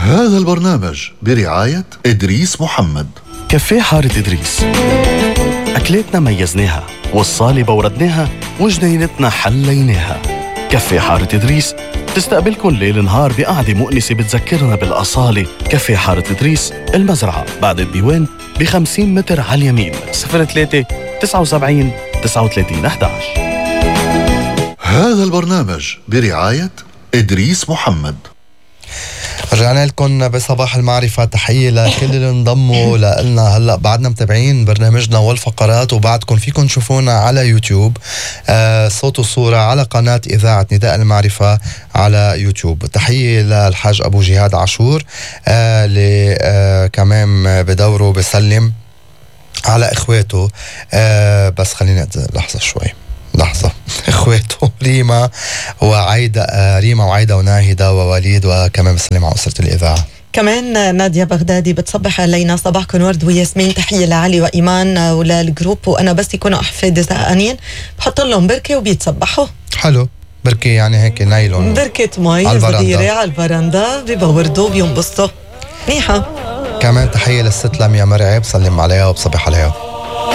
هذا البرنامج برعاية إدريس محمد. كافيه حارة إدريس، أكلاتنا ميزناها والصالة بوردناها وجنينتنا حليناها. كافيه حارة إدريس تستقبلكن ليل نهار بقعدة مؤنسة بتذكرنا بالأصالة. كافيه حارة إدريس، المزرعة بعد الديوان ب50 متر على اليمين. 03 79 39 11. هذا البرنامج برعاية إدريس محمد. رجعنا لكم بصباح المعرفة. تحية لكل اللي انضموا لنا. هلأ بعدنا متابعين برنامجنا والفقرات، وبعدكم فيكم تشوفونا على يوتيوب صوت وصورة على قناة إذاعة نداء المعرفة على يوتيوب. تحية للحاج أبو جهاد عاشور اللي كمان بدوره بسلم على إخواته. بس خلينا لحظة شوي، لحظة. اخواته ريما وعايدة، ريما وعايدة وناهدة ووليد، وكمان بسلم على أسرة الإذاعة. كمان نادية بغدادي بتصبح علينا. صباحكم ورد وياسمين. تحية لعلي وإيمان وللجروب. وأنا بس يكونوا أحفاد زهقانين بحط لهم بركة وبيتصبحوا. حلو، بركة يعني هيك نايلون، بركة مي صغيرة على البرندة، بيبوردوا بينبسطوا. منيحة. كمان تحية للست لميا مرعي، بسلم عليها وبصبح عليها.